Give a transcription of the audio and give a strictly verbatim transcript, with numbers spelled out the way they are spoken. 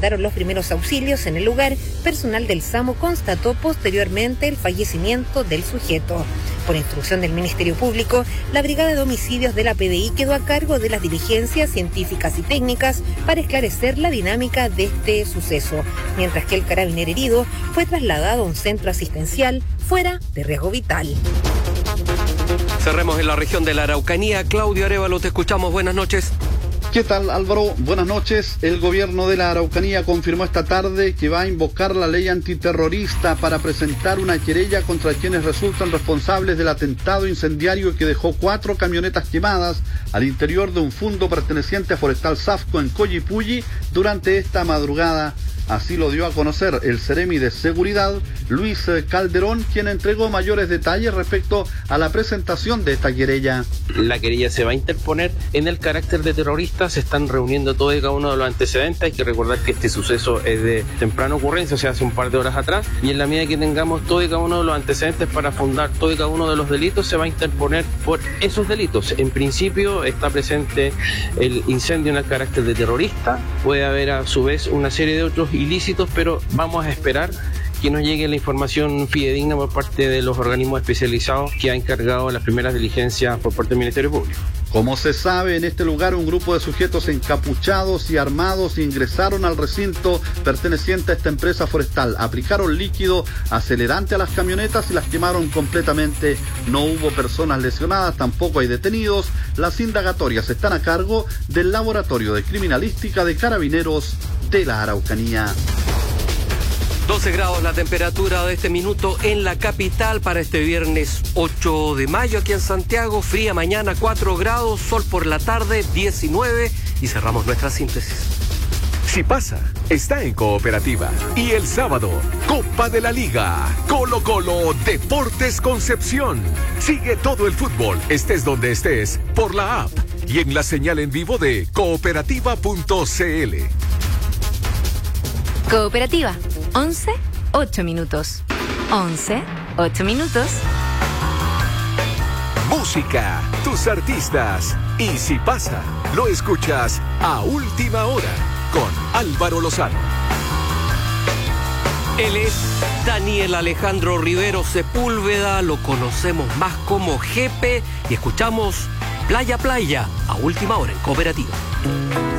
brindaron los primeros auxilios en el lugar. Personal del SAMU constató posteriormente el fallecimiento del sujeto. Por instrucción del Ministerio Público, la Brigada de Homicidios de la P D I quedó a cargo de las diligencias científicas y técnicas para esclarecer la dinámica de este suceso, mientras que el carabinero herido fue trasladado a un centro asistencial fuera de riesgo vital. Cerremos en la región de la Araucanía. Claudio Arévalo, te escuchamos. Buenas noches. ¿Qué tal, Álvaro? Buenas noches. El gobierno de la Araucanía confirmó esta tarde que va a invocar la ley antiterrorista para presentar una querella contra quienes resultan responsables del atentado incendiario que dejó cuatro camionetas quemadas al interior de un fundo perteneciente a Forestal Safco en Collipulli durante esta madrugada. Así lo dio a conocer el Seremi de Seguridad, Luis Calderón, quien entregó mayores detalles respecto a la presentación de esta querella. La querella se va a interponer en el carácter de terrorista. Se están reuniendo todos y cada uno de los antecedentes. Hay que recordar que este suceso es de temprana ocurrencia, o sea, hace un par de horas atrás. Y en la medida que tengamos todos y cada uno de los antecedentes para fundar todo y cada uno de los delitos, se va a interponer por esos delitos. En principio está presente el incendio en el carácter de terrorista. Puede haber a su vez una serie de otros ilícitos, pero vamos a esperar que nos llegue la información fidedigna por parte de los organismos especializados que han encargado las primeras diligencias por parte del Ministerio Público. Como se sabe, en este lugar un grupo de sujetos encapuchados y armados ingresaron al recinto perteneciente a esta empresa forestal. Aplicaron líquido acelerante a las camionetas y las quemaron completamente. No hubo personas lesionadas, tampoco hay detenidos. Las indagatorias están a cargo del Laboratorio de Criminalística de Carabineros de la Araucanía. doce grados la temperatura de este minuto en la capital para este viernes ocho de mayo aquí en Santiago. Fría mañana cuatro grados, sol por la tarde diecinueve y cerramos nuestra síntesis. Si pasa, está en Cooperativa. Y el sábado, Copa de la Liga, Colo Colo Deportes Concepción. Sigue todo el fútbol, estés donde estés, por la app y en la señal en vivo de cooperativa punto c l. Cooperativa, once, ocho minutos. once, ocho minutos. Música, tus artistas. Y si pasa, lo escuchas a última hora con Álvaro Lozano. Él es Daniel Alejandro Rivero Sepúlveda, lo conocemos más como Jepe y escuchamos Playa Playa a última hora en Cooperativa.